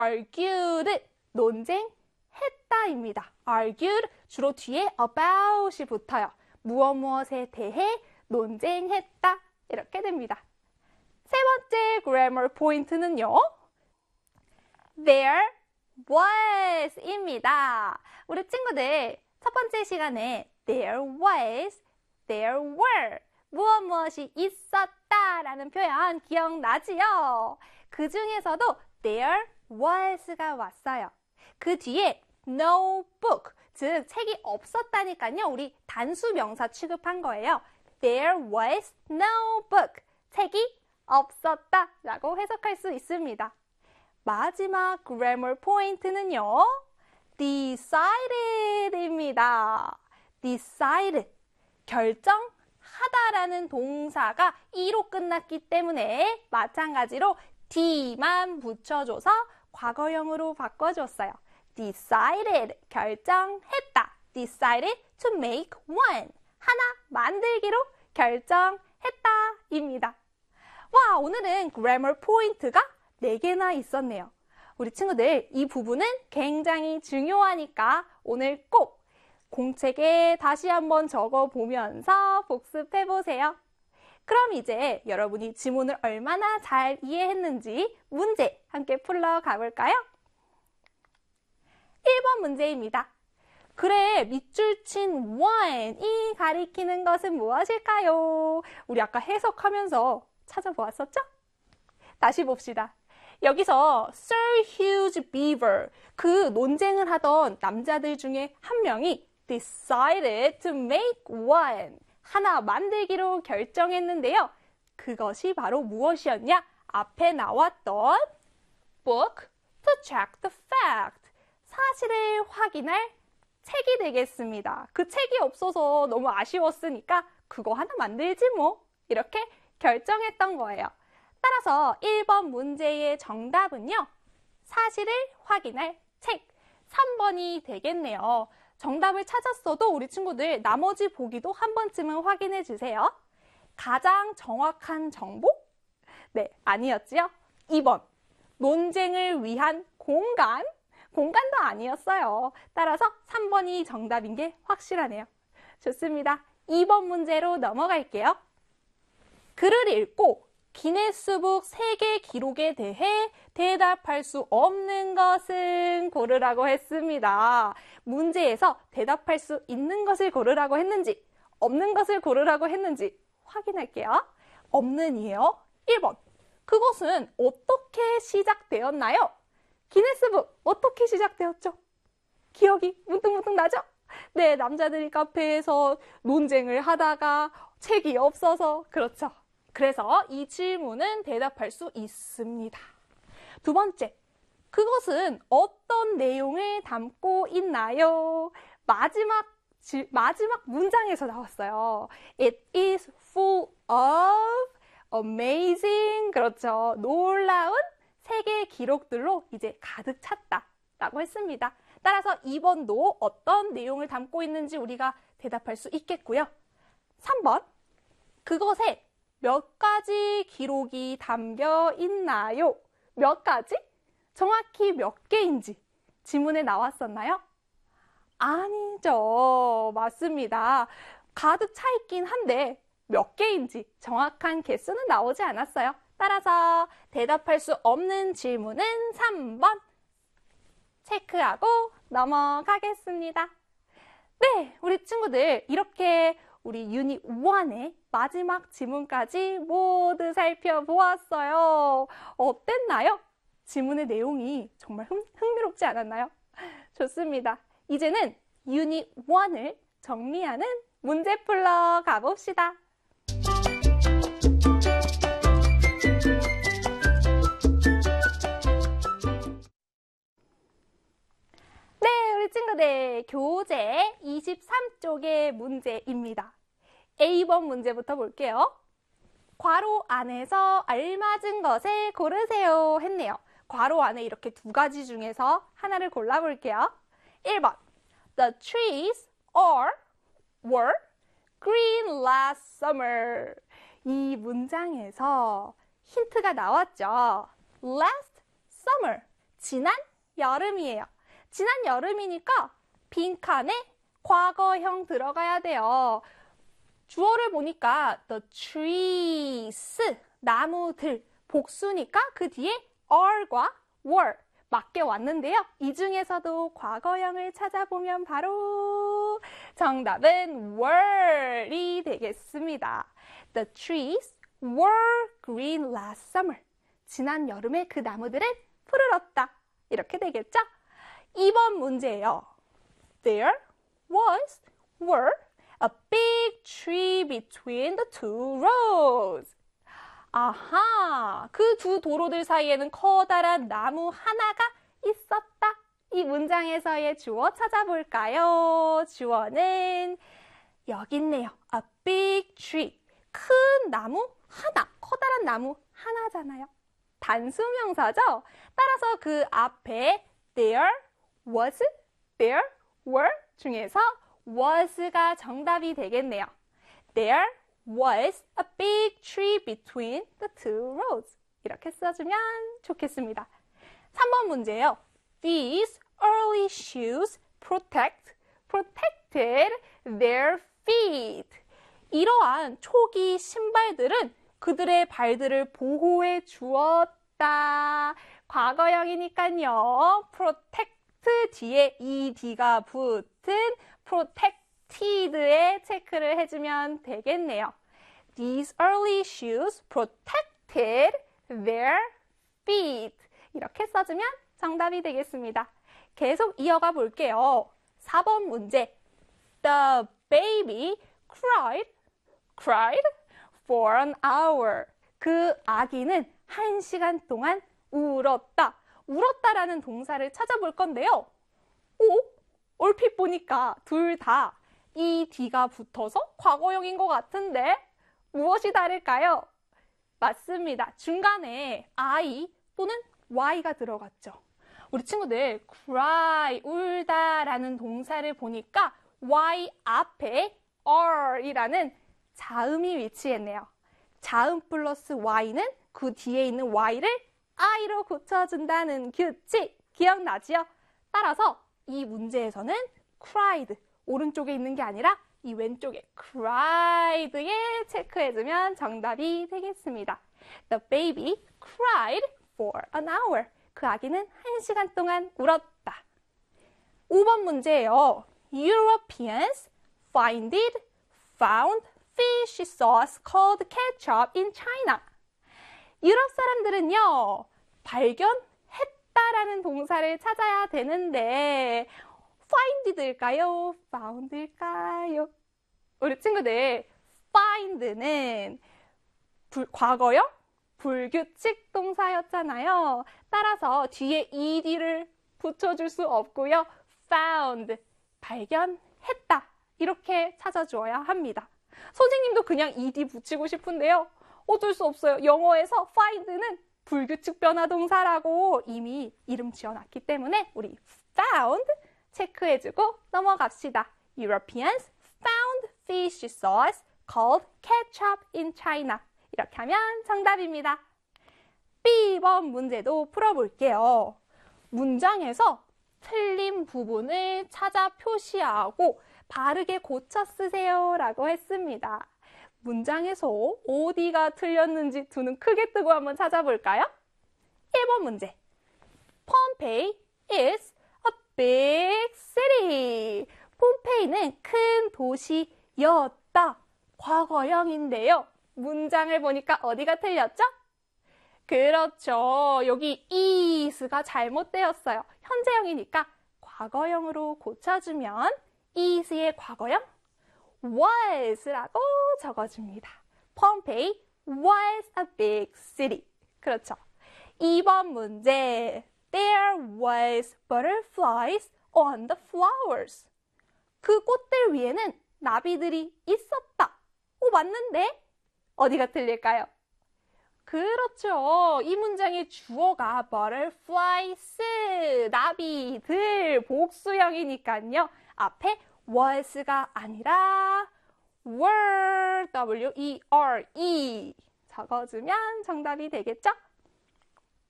argued, 논쟁했다입니다. argued, 주로 뒤에 about이 붙어요. 무엇에 대해 논쟁했다. 이렇게 됩니다. 세 번째 grammar 포인트는요. There was 입니다. 우리 친구들 첫 번째 시간에 there was, there were 무엇이 있었다 라는 표현 기억나지요? 그 중에서도 there was가 왔어요. 그 뒤에 no book, 즉 책이 없었다니까요. 우리 단수 명사 취급한 거예요. There was no book, 책이 없었다 라고 해석할 수 있습니다. 마지막 grammar 포인트는요. decided입니다. decide, 결정하다라는 동사가 e로 끝났기 때문에 마찬가지로 d만 붙여줘서 과거형으로 바꿔줬어요. decided, 결정했다. decided to make one, 하나 만들기로 결정했다입니다. 와, 오늘은 grammar 포인트가 4개나 있었네요. 우리 친구들 이 부분은 굉장히 중요하니까 오늘 꼭 공책에 다시 한번 적어보면서 복습해보세요. 그럼 이제 여러분이 지문을 얼마나 잘 이해했는지 문제 함께 풀러 가볼까요? 1번 문제입니다. 그래, 밑줄 친 one이 가리키는 것은 무엇일까요? 우리 아까 해석하면서 찾아보았었죠? 다시 봅시다. 여기서 Sir Hugh Beaver, 그 논쟁을 하던 남자들 중에 한 명이 decided to make one, 하나 만들기로 결정했는데요. 그것이 바로 무엇이었냐? 앞에 나왔던 book to check the fact, 사실을 확인할 책이 되겠습니다. 그 책이 없어서 너무 아쉬웠으니까 그거 하나 만들지 뭐, 이렇게 결정했던 거예요. 따라서 1번 문제의 정답은요. 사실을 확인할 책, 3번이 되겠네요. 정답을 찾았어도 우리 친구들 나머지 보기도 한 번쯤은 확인해 주세요. 가장 정확한 정보? 네, 아니었지요? 2번, 논쟁을 위한 공간? 공간도 아니었어요. 따라서 3번이 정답인 게 확실하네요. 좋습니다. 2번 문제로 넘어갈게요. 글을 읽고 기네스북 세계 기록에 대해 대답할 수 없는 것은 고르라고 했습니다. 문제에서 대답할 수 있는 것을 고르라고 했는지, 없는 것을 고르라고 했는지 확인할게요. 없는이에요. 1번. 그것은 어떻게 시작되었나요? 기네스북 어떻게 시작되었죠? 기억이 문득문득 나죠? 네, 남자들이 카페에서 논쟁을 하다가 책이 없어서 그렇죠. 그래서 이 질문은 대답할 수 있습니다. 두 번째, 그것은 어떤 내용을 담고 있나요? 마지막 문장에서 나왔어요. It is full of amazing, 그렇죠. 놀라운 세계 기록들로 이제 가득 찼다라고 했습니다. 따라서 2번도 어떤 내용을 담고 있는지 우리가 대답할 수 있겠고요. 3번, 그것에 몇 가지 기록이 담겨 있나요? 몇 가지? 정확히 몇 개인지 지문에 나왔었나요? 아니죠. 맞습니다. 가득 차 있긴 한데 몇 개인지 정확한 개수는 나오지 않았어요. 따라서 대답할 수 없는 질문은 3번 체크하고 넘어가겠습니다. 네, 우리 친구들 이렇게 우리 유닛 1의 마지막 지문까지 모두 살펴보았어요. 어땠나요? 지문의 내용이 정말 흥미롭지 않았나요? 좋습니다. 이제는 유닛 1을 정리하는 문제 풀러 가봅시다. 네, 우리 친구들 교재 23쪽의 문제입니다. A번 문제부터 볼게요. 괄호 안에서 알맞은 것을 고르세요 했네요. 괄호 안에 이렇게 두 가지 중에서 하나를 골라볼게요. 1번, The trees were green last summer. 이 문장에서 힌트가 나왔죠. Last summer, 지난 여름이에요. 지난 여름이니까 빈칸에 과거형 들어가야 돼요. 주어를 보니까 the trees, 나무들, 복수니까 그 뒤에 are과 were 맞게 왔는데요. 이 중에서도 과거형을 찾아보면 바로 정답은 were이 되겠습니다. The trees were green last summer. 지난 여름에 그 나무들은 푸르렀다. 이렇게 되겠죠? 2번 문제예요. There were a big tree between the two roads. 아하, 그 두 도로들 사이에는 커다란 나무 하나가 있었다. 이 문장에서의 주어 찾아볼까요? 주어는 여기 있네요. A big tree. 큰 나무 하나, 커다란 나무 하나잖아요. 단수명사죠? 따라서 그 앞에 there was, there were 중에서 was가 정답이 되겠네요. There was a big tree between the two roads. 이렇게 써주면 좋겠습니다. 3번 문제예요. These early shoes protected their feet. 이러한 초기 신발들은 그들의 발들을 보호해 주었다. 과거형이니까요. protect 뒤에 ed가 붙은 protected에 체크를 해주면 되겠네요. These early shoes protected their feet. 이렇게 써주면 정답이 되겠습니다. 계속 이어가 볼게요. 4번 문제. The baby cried for an hour. 그 아기는 1시간 동안 울었다. 울었다라는 동사를 찾아볼 건데요. 얼핏 보니까 둘 다 ed가 붙어서 과거형인 것 같은데 무엇이 다를까요? 맞습니다. 중간에 I 또는 Y가 들어갔죠. 우리 친구들 cry, 울다라는 동사를 보니까 Y 앞에 R이라는 자음이 위치했네요. 자음 플러스 Y는 그 뒤에 있는 Y를 I로 고쳐준다는 규칙 기억나지요? 따라서 이 문제에서는 cried, 오른쪽에 있는 게 아니라 이 왼쪽에 cried에 체크해주면 정답이 되겠습니다. The baby cried for an hour. 그 아기는 1시간 동안 울었다. 5번 문제예요. Europeans found fish sauce called ketchup in China. 유럽 사람들은요, 발견했다라는 동사를 찾아야 되는데 find일까요? found일까요? 우리 친구들 find는 과거형 불규칙 동사였잖아요. 따라서 뒤에 ed를 붙여줄 수 없고요. found, 발견했다. 이렇게 찾아주어야 합니다. 선생님도 그냥 ed 붙이고 싶은데요. 어쩔 수 없어요. 영어에서 find는 불규칙 변화 동사라고 이미 이름 지어놨기 때문에 우리 found 체크해주고 넘어갑시다. Europeans found fish sauce called ketchup in China. 이렇게 하면 정답입니다. B번 문제도 풀어볼게요. 문장에서 틀린 부분을 찾아 표시하고 바르게 고쳐 쓰세요 라고 했습니다. 문장에서 어디가 틀렸는지 두 눈 크게 뜨고 한번 찾아볼까요? 1번 문제. Pompeii is a big city. 폼페이는 큰 도시였다. 과거형인데요. 문장을 보니까 어디가 틀렸죠? 그렇죠. 여기 is가 잘못되었어요. 현재형이니까 과거형으로 고쳐주면 is의 과거형 was라고 적어줍니다. Pompeii was a big city. 그렇죠. 2번 문제. There was butterflies on the flowers. 그 꽃들 위에는 나비들이 있었다. 맞는데? 어디가 틀릴까요? 그렇죠. 이 문장의 주어가 butterflies, 나비들, 복수형이니까요. 앞에 was가 아니라 were, W-E-R-E 적어주면 정답이 되겠죠?